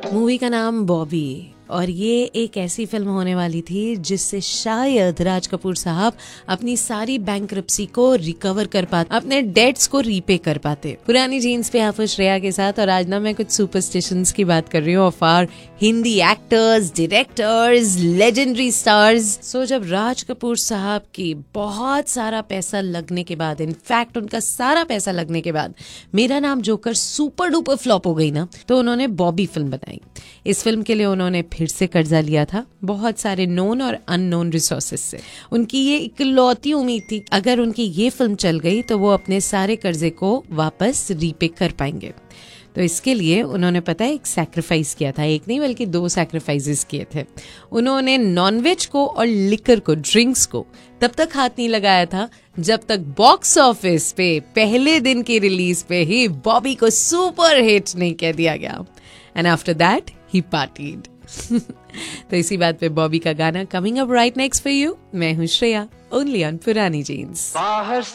Movie का नाम बॉबी, और ये एक ऐसी फिल्म होने वाली थी जिससे शायद राज कपूर साहब अपनी सारी बैंक्रप्सी को रिकवर कर पाते, अपने डेट्स को रीपे कर पाते। पुरानी जीन्स पे आप श्रेया के साथ, और आज ना मैं कुछ सुपरस्टिशंस की बात कर रही हूँ of our Hindi actors, directors, legendary stars. सो जब राज कपूर साहब की बहुत सारा पैसा लगने के बाद, इनफैक्ट उनका सारा पैसा लगने के बाद मेरा नाम जोकर सुपर डुपर फ्लॉप हो गई ना, तो उन्होंने बॉबी फिल्म बनाई। इस फिल्म के लिए उन्होंने फिर से कर्जा लिया था, बहुत सारे नोन और अननोन रिसोर्सेज से। उनकी ये इकलौती उम्मीद थी अगर उनकी ये फिल्म चल गई तो वो अपने सारे कर्जे को वापस रीपे कर पाएंगे। तो इसके लिए उन्होंने पता है एक सैक्रिफाइस किया था, एक नहीं बल्कि 2 सैक्रिफाइसेस किए थे। उन्होंने नॉनवेज को और लिकर को, ड्रिंक्स को तब तक हाथ नहीं लगाया था जब तक बॉक्स ऑफिस पे पहले दिन की रिलीज पे ही बॉबी को सुपर हिट नहीं कह दिया गया। And after that he partied. तो इसी बात पे बॉबी का गाना coming up right next for you. मैं हूँ श्रेया, ओनली ऑन पुरानी जीन्स।